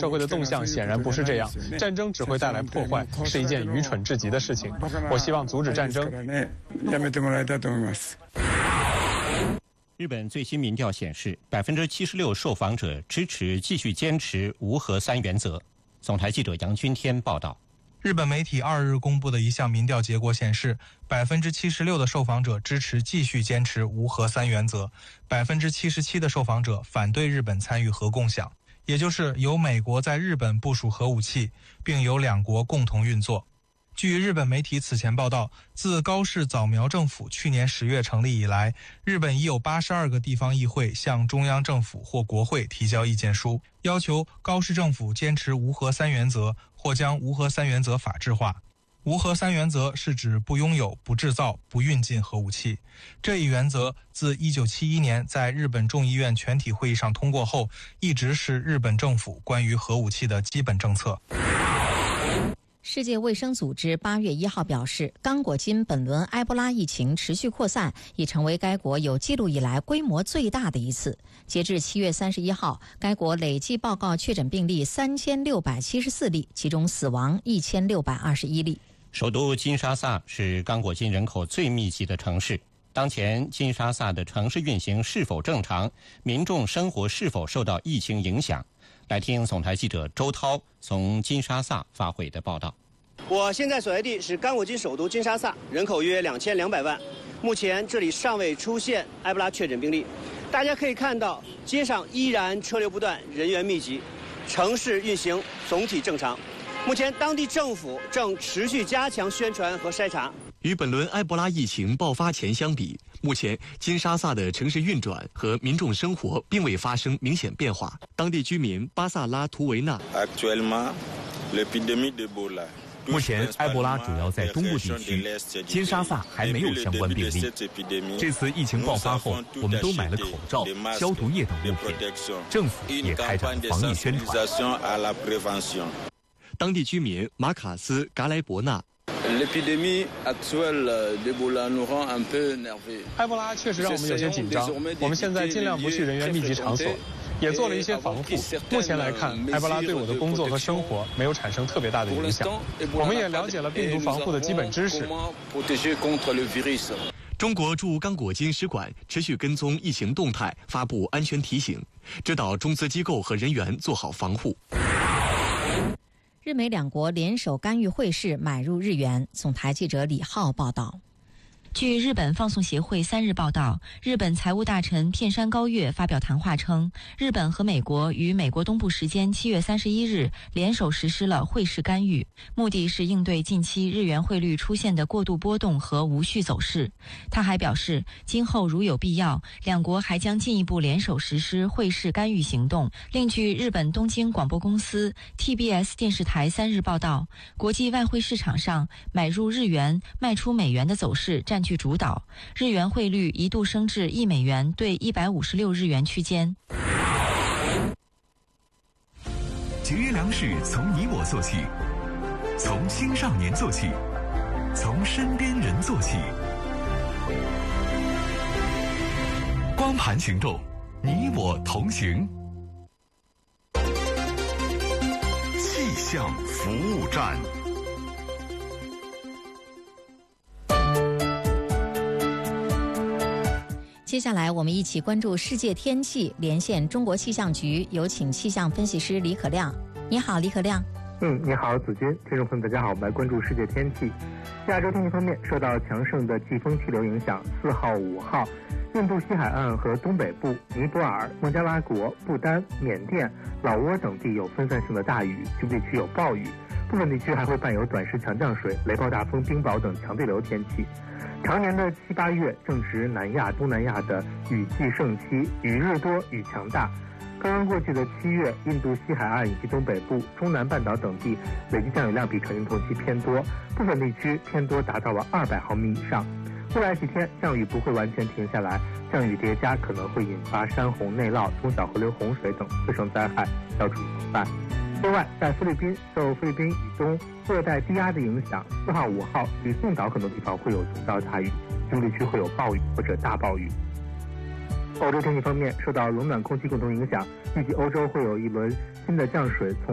社会的动向显然不是这样，战争只会带来破坏，是一件愚蠢至极的事情。我希望阻止战争。 日本最新民调显示，76%受访者支持继续坚持无核三原则。总台记者杨君天报道。 日本媒体2日公布的一项民调结果显示，76%的受访者支持继续坚持无核三原则，77%的受访者反对日本参与核共享，也就是由美国在日本部署核武器，并由两国共同运作。据日本媒体此前报道，自高市早苗政府去年10月成立以来，日本已有82个地方议会向中央政府或国会提交意见书，要求高市政府坚持无核三原则或将无核三原则法制化。无核三原则是指不拥有、不制造、不运进核武器。这一原则自1971年在日本众议院全体会议上通过后，一直是日本政府关于核武器的基本政策。 世界卫生组织8月1号表示，刚果金本轮埃博拉疫情持续扩散，已成为该国有记录以来规模最大的一次。截至7月31号，该国累计报告确诊病例3674例，其中死亡1621例。 首都金沙萨是刚果金人口最密集的城市。当前金沙萨的城市运行是否正常？民众生活是否受到疫情影响？来听总台记者周涛从金沙萨发回的报道。 我现在所在地是刚果金首都金沙萨，人口约2200万。目前这里尚未出现埃博拉确诊病例。大家可以看到，街上依然车流不断，人员密集，城市运行总体正常。目前当地政府正持续加强宣传和筛查。 与本轮埃博拉疫情爆发前相比，目前金沙萨的城市运转和民众生活并未发生明显变化。当地居民巴萨拉图维纳， 目前埃博拉主要在东部地区，金沙萨还没有相关病例。这次疫情爆发后，我们都买了口罩、消毒液等物品，政府也开展了防疫宣传。 当地居民马卡斯·嘎莱伯纳。 埃博拉确实让我们有些紧张，我们现在尽量不去人员密集场所，也做了一些防护。目前来看，埃博拉对我的工作和生活没有产生特别大的影响。我们也了解了病毒防护的基本知识。 中国驻刚果金使馆持续跟踪疫情动态，发布安全提醒，指导中资机构和人员做好防护。 日美两国联手干预汇市，买入日元。总台记者李浩报道。 据日本放送协会3日报道，日本财务大臣片山高月发表谈话称，日本和美国于美国东部时间7月31日联手实施了汇市干预，目的是应对近期日元汇率出现的过度波动和无序走势。他还表示，今后如有必要，两国还将进一步联手实施汇市干预行动。另据日本东京广播公司 TBS 电视台3日报道，国际外汇市场上买入日元、卖出美元的走势占据主导，日元汇率一度升至1美元兑156日元区间。 节约粮食从你我做起，从青少年做起，从身边人做起。光盘行动，你我同行。气象服务站。 接下来我们一起关注世界天气，连线中国气象局，有请气象分析师李可亮。你好，李可亮。 你好，子君。听众朋友大家好，我们来关注世界天气。亚洲天气方面，受到强盛的季风气流影响，4号、5号，印度西海岸和东北部、尼泊尔、孟加拉国、不丹、缅甸、老挝等地有分散性的大雨，局部地区有暴雨，部分地区还会伴有短时强降水、雷暴大风、冰雹等强对流天气。常年的7、8月正值南亚、东南亚的雨季盛期，雨日多，雨强大。刚刚过去的7月，印度西海岸以及东北部、中南半岛等地累计降雨量比常年同期偏多，部分地区偏多达到了200毫米以上。未来几天降雨不会完全停下来，降雨叠加可能会引发山洪内涝、中小河流洪水等次生灾害，要注意防范。另外，在菲律宾受菲律宾以东热带低压的影响，4号、5号，吕宋岛很多地方会有中到大雨，局部地区会有暴雨或者大暴雨。欧洲天气方面，受到冷暖空气共同影响，预计欧洲会有一轮新的降水从